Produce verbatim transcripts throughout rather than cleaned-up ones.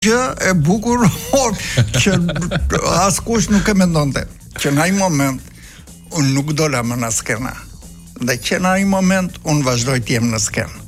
gjë e bukur që askush nuk e mendonte. Që në ai moment unë nuk dola më në skena. Dhe që në ai moment unë vazhdoj të jem në skenë.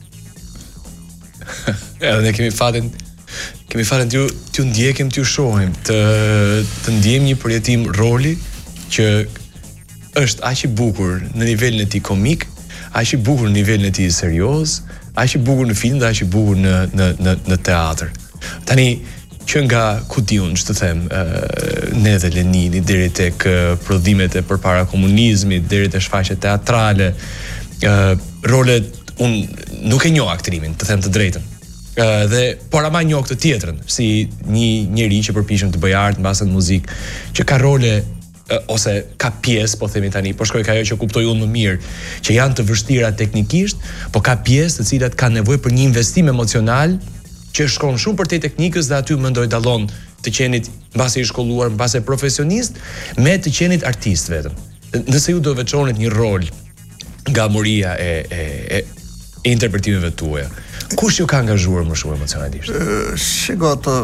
Edhe ne kemi fatin kemi fatin t'ju t'ju ndjekim, t'ju shohim, të të ndjejmë një përjetim roli që është aq i bukur në nivelin e tij komik, aq i bukur në nivelin e tij serioz, aq i bukur në film dhe aq i bukur në në në në teatr. Tani që nga ku diun ç'të them, uh, ne dhe Lenini deri tek uh, prodhimet e përpara komunizmit, deri te shfaqjet teatrale, uh, rolet un nuk e njoh aktrimin, të them të drejtën. Uh, dhe por ama njoh këtë tjetrën, si një njerëz që përpiqem të bëj art mbase në muzikë, që ka role uh, ose ka pjesë, po themi tani, po shkoj ka ajo që kuptoj unë më mirë, që janë të vështira teknikisht, po ka pjesë të cilat kanë nevojë për një investim emocional që shkon shumë për te teknikës dhe aty mendoj dallon të qenit mbase i shkolluar, mbase profesionist, me të qenit artist vetëm. Nëse ju do veçonit një rol nga moria e, e, e, e interpretimeve tuaja, kush ju ka angazhuar më shumë emocionalisht? Shiko, të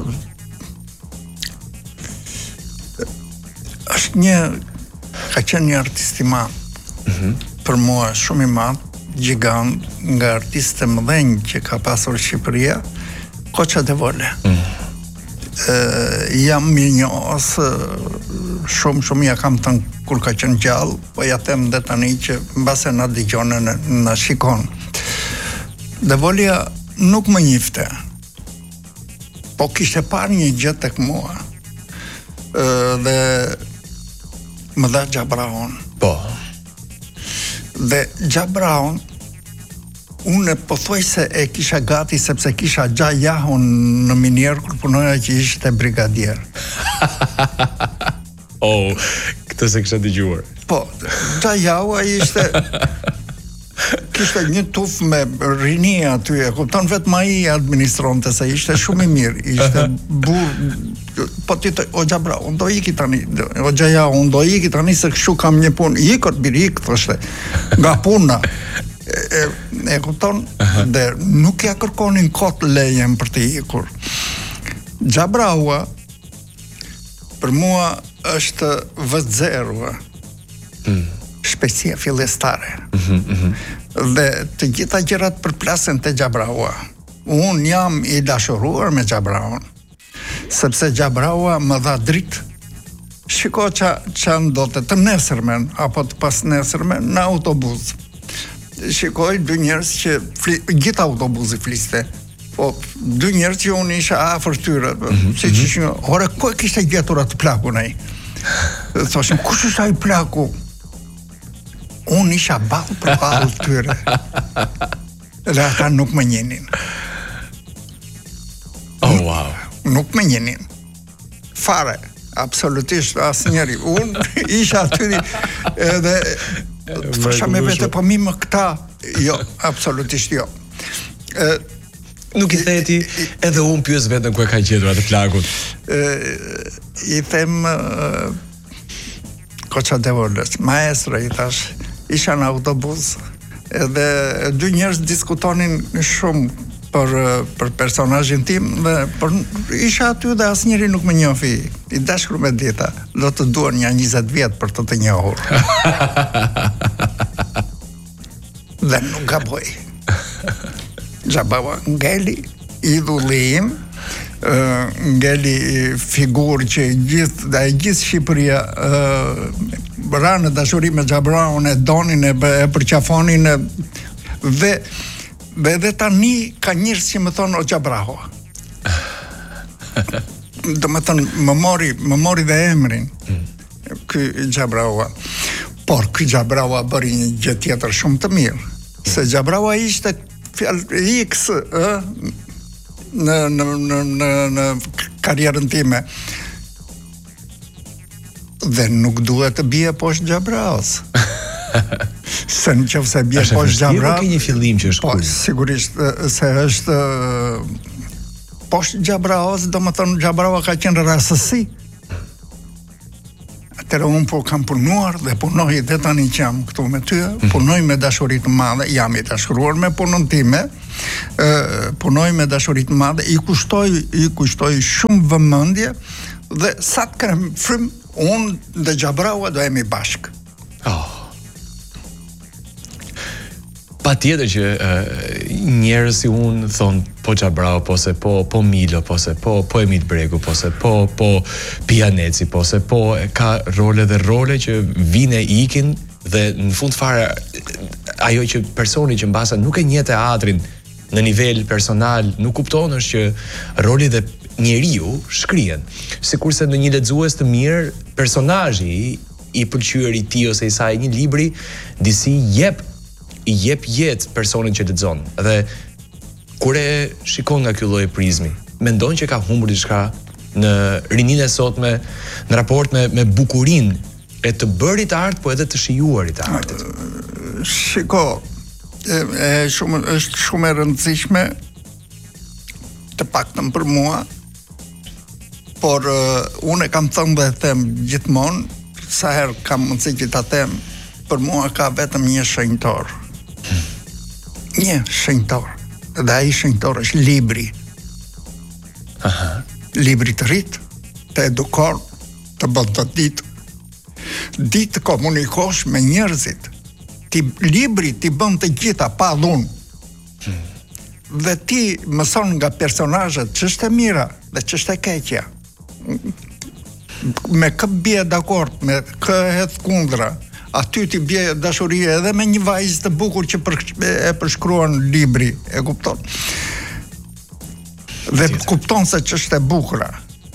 është një ka qenë një artist i madh. Mm-hmm. Për mua shumë i madh, gjigant, nga artistë të mëdhenj që ka pasur Shqipëria, Koça de Vole. Mm. E, jam mirë njohës, shumë shumë ja kam thënë kur ka qenë gjallë, po ja them dhe tani që mbase na dëgjon në na shikon. De Volja nuk më njifte, po kishte parë një gjë tek mua. E, dhe më dha Gjabraon. Po. Dhe Gjabraon unë po thuaj se e kisha gati sepse kisha gja jahun në minier kur punoja që ishte brigadier. Oh, këtë se kisha dëgjuar. Po, gja jahu ai ishte kishte një tuf me rini aty, e kupton, vetëm ai administronte se ishte shumë i mirë, ishte burr. Po ti të, o Gjabra, unë do iki tani, o Gjaja, unë do iki tani se kështu kam një punë, ikot birik, thoshte, nga puna. E, e kupton, uh-huh. Dhe nuk ja kërkonin kot lejen për të ikur. Gjabraua për mua është vë zero, mm. Shpecia fillestare. Mm-hmm, mm-hmm. Dhe të gjitha gjërat përplasen te Gjabraua. Unë jam i dashuruar me Gjabraun, sepse Gjabraua më dha dritë. Shiko qa, qa ndote të nesërmen, apo të pas nesërmen, në autobus. Shikoj dy njerëz që fli, gjithë autobusi fliste, po dy njerëz që unë isha afër tyre, mm-hmm. Se që që ore, ko e kishte gjetur atë plakun ai? Thoshim, kush është ai plaku? Unë isha ballë për ballë tyre. Dhe ata nuk më njenin. Oh, wow. Nuk më njenin. Fare, absolutisht asë njeri. Unë isha aty edhe të fësha me vete, po mi më këta, jo, absolutisht jo. E, Nuk i theti, edhe unë pyes vetëm ku e ka gjetur atë plakun. E, I them uh, Koça de Volës, maestro, i thash, isha në autobus, edhe dy njerëz diskutonin shumë për, për personazhin tim, dhe për, isha aty dhe asnjëri nuk më njofi. I dashur me dita, do të duan një njëzet vjet për të të njohur. Dhe nuk gaboj. Gjabaua ngeli idhulli im, uh, ngeli figurë që gjithë, dhe gjithë Shqipëria uh, ranë në dashuri me Gjabraun, e donin, e, e përqafonin, e, dhe dhe edhe tani ka njerëz që më thonë o Gjabraua. Do më thonë, më mori, më mori dhe emrin, mm. Ky Gjabraua. Por ky Gjabraua bëri një gjë tjetër shumë të mirë, mm. Se Gjabraua ishte fjalë X ë në në në në, në karrierën time. Dhe nuk duhet të bie poshtë Gjabraos. Se në qëfë se bje poshtë Gjabra, një fillim që është po, sigurisht se është poshtë Gjabraos, do më thonë Gjabraua ka qenë rastësi. Tërë unë po kam punuar dhe punoj dhe tani që jam këtu me ty, mm-hmm. punoj me dashuri të madhe, jam i dashuruar me punën time, uh, punoj me dashuri të madhe, i kushtoj, i kushtoj shumë vëmendje dhe sa të kem frym, unë dhe Gjabraua do jemi bashk. Oh. Pa tjetër që uh, njerës si unë thonë po Gjabrao, po se po, po Milo, po se po, po Emil Bregu, po se po, po Pianeci, po se po ka role dhe role që vine ikin dhe në fund fare ajo që personi që mbasa nuk e nje teatrin në nivel personal nuk kupton është që roli dhe njeriu shkrihen. Sikurse në një lexues të mirë, personazhi i pëlqyer i tij ose i saj një libri, disi jep i jep jetë personin që lexon. Dhe kur e shikon nga ky lloj prizmi, mendon që ka humbur diçka në rininë e sotme, në raport me me bukurinë e të bërit art, po edhe të shijuarit të artit. Shiko, e, e shumë është shumë e rëndësishme të paktën për mua, por uh, unë e kam thënë dhe them gjithmonë, sa herë kam mundësi që ta them, për mua ka vetëm një shenjtor. Një shenjtor. Dhe ai shenjtor është libri. Aha. Libri të rrit, të edukon, të bën të ditë. Ditë të komunikosh me njerëzit. Ti libri ti bën të gjitha pa dhunë. Hmm. Dhe ti mëson nga personazhet ç'është e mira dhe ç'është e keqja. Me kë bie dakord, me kë hedh kundra. Aty ti bie dashuria edhe me një vajzë të bukur që për, e përshkruan libri, e kupton. Dhe Tjetër. Kupton se ç'është e bukura.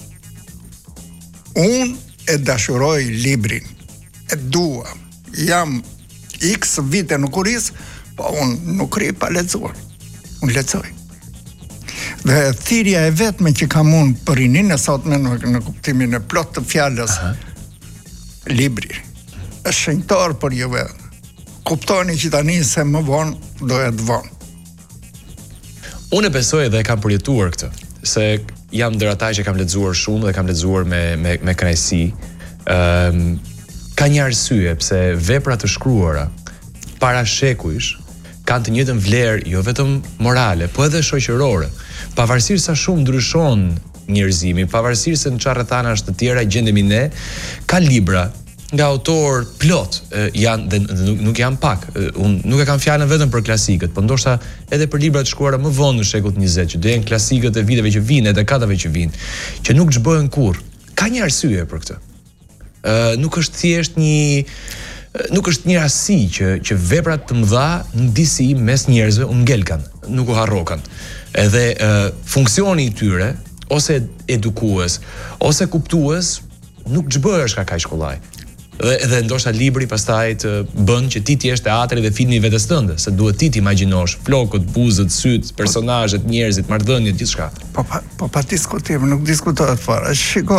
Unë e dashuroj librin, e dua. Jam X vite në kuris, po unë nuk ri pa lexuar. Unë lexoj. Dhe thirrja e vetme që kam unë për rinin e sotme në, në kuptimin e plot të fjalës, aha, libri është shenjtor për juve. Kuptoni që tani se më vonë do e të vonë. Unë besoj dhe kam përjetuar këtë, se jam ndër ata që kam lexuar shumë dhe kam lexuar me me me kënaqësi. Ëm um, ka një arsye pse vepra të shkruara para shekujsh kanë të njëjtën vlerë jo vetëm morale, po edhe shoqërore. Pavarësisht sa shumë ndryshon njerëzimi, pavarësisht se në çfarë rrethanash të tjera gjendemi ne, ka libra nga autor plot e, janë dhe, dhe nuk, nuk janë pak. E, unë nuk e kam fjalën vetëm për klasikët, por ndoshta edhe për libra të shkruara më vonë në shekullin e njëzet, që do jenë klasikët e viteve që vinë, e dekadave që vinë, që nuk zhbohen kurrë. Ka një arsye për këtë. Ë nuk është thjesht një nuk është një rasti që që veprat të mëdha në disi mes njerëzve u ngelkan, nuk u harrokan. Edhe e, funksioni i tyre ose edukues ose kuptues nuk zhbohesh ka kaq shkollaj. Dhe edhe ndoshta libri pastaj të bën që ti të jesh teatri dhe filmi vetes tënde, se duhet ti të imagjinosh flokët, buzët, syt, personazhet, njerëzit, marrëdhëniet, gjithçka. Po pa, po pa diskutim, nuk diskutohet fare. Shiko,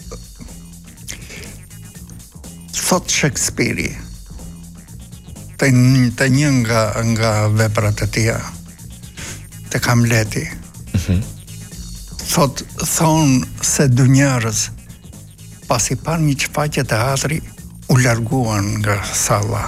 thot Shakespeare, të, të një nga, nga veprat e tia, të Hamleti, mm-hmm. thot, thonë se dy njerëz, pasi pan një çfaqje teatri, u larguan nga salla.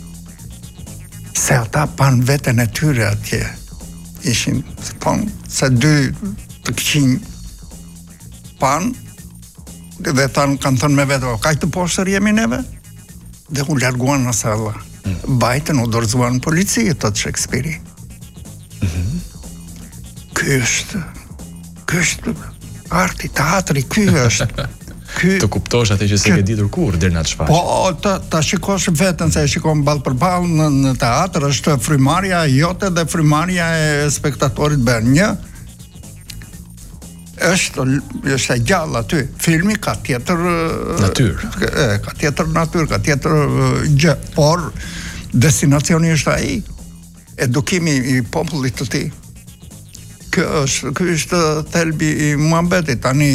Se ata pan veten e tyre atje. Ishin, thon, se dy të këqinj pan, dhe tanë kanë thënë me vetë, kaq të poshtër jemi neve? Dhe u larguan nga salla. Mm. Bajtën u dorëzuan polici, thot Shakespeare. Mm-hmm. Ky është, ky është arti, teatri, ky është. Ky, të kuptosh atë që s'e ke ditur kurrë deri në atë shfaqje. Po, ta, ta shikosh veten se e shikon ball për ball në, në teatr, është frymarrja jote dhe frymarrja e spektatorit bën një. Është është e gjallë aty. Filmi ka tjetër natyrë. Ka tjetër natyrë, ka tjetër gjë, por destinacioni është ai. Edukimi i popullit të tij. Ky është, ky është thelbi i muhabetit tani.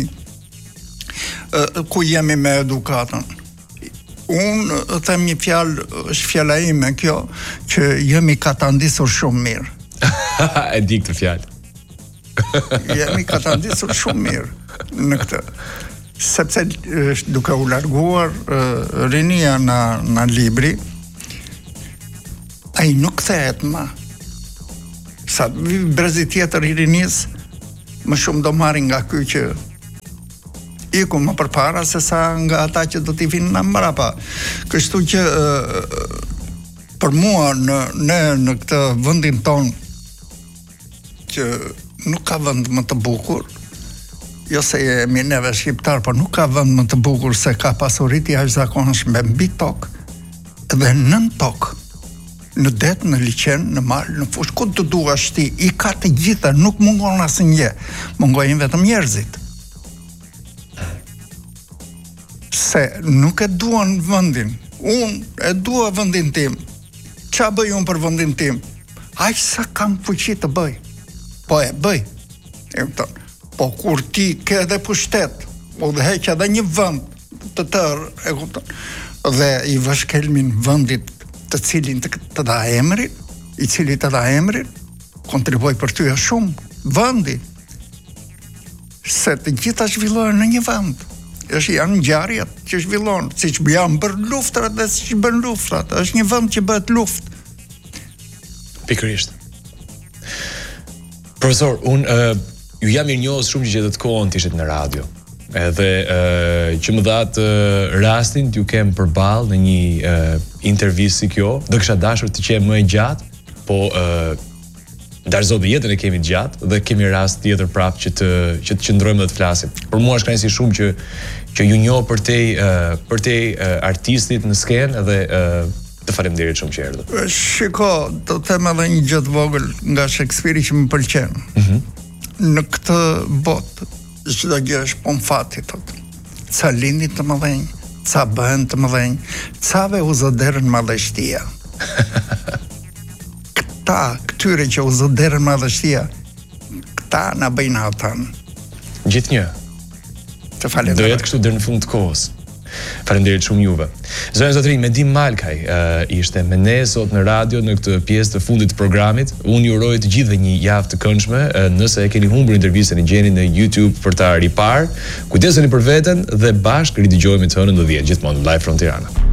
Ku jemi me edukatën. Unë them një fjalë, është fjala ime kjo, që jemi ka ta ndisur shumë mirë. E di këtë fjalë. Jemi ka ta ndisur shumë mirë në këtë. sepse është duke u larguar uh, rinia në, në libri, ai nuk kthehet më. Sa brezi tjetër i rinis, më shumë do marrin nga ky që iku më përpara se sa nga ata që do t'i vinë në mbrapa. Kështu që për mua në ne në këtë vendin ton që nuk ka vend më të bukur, jo se jemi neve shqiptar, por nuk ka vend më të bukur se ka pasuritë jashtëzakonshme mbi tokë dhe nën tokë. Në det, në liqen, në mal, në fush, ku të duash ti, i ka të gjitha, nuk mungon asnjë, mungojnë vetëm njerëzit. Se nuk e duan vendin, unë e dua vendin tim, qa bëj unë për vendin tim? Aq sa kam fuqi të bëj, po e bëj. E kupton. Po kur ti ke edhe pushtet, o dhe heq edhe një vend të tërë, e kupton, dhe i vësh kelmin vendit të cilin të, të da emrin, i cili të da emrin, kontriboj për tyja shumë, vendi. Se të gjitha zhvillohen në një vend. Është janë ngjarjet që zhvillohen, siç janë bër luftrat dhe siç bën luftrat. Është një vend që bëhet luftë. Pikërisht. Profesor, unë uh, ju jam mirënjohës shumë që gjetët kohën të ishit në radio. Edhe uh, që më dhatë uh, rastin t'ju kem përballë në një uh, intervistë si kjo, dhe kisha dashur të qenë më e gjatë, po uh, ndarëzo dhe jetën e kemi gjatë dhe kemi rast tjetër prapë që të që të qëndrojmë dhe të flasim. Për mua është kënaqësi shumë që që ju njoh për te uh, për te uh, artistit në skenë dhe uh, të faleminderit shumë që erdhët. Shiko, do të them edhe një gjë të vogël nga Shakespeare që më pëlqen. Mhm. Në këtë botë çdo gjë është pun fati, thotë. Ca lindin të mëdhenj, ca bëhen të mëdhenj, cave u zëderën madhështia. Këta, këtyre që u zëderën madhështia, këta na bëjnë hatën. Gjithnjë. Të falenderoj. Do jetë kështu deri në fund të kohës. Faleminderit shumë juve. Zonja Zotrin, Medim Malkaj uh, ishte me ne sot në radio në këtë pjesë të fundit të programit. Unë ju uroj të gjithëve një javë të këndshme. Uh, nëse e keni humbur intervistën, e gjeni në YouTube për ta riparë. Kujdeseni për veten dhe bashkë ridëgjojmë të hënën në dhjetë gjithmonë live from Tirana.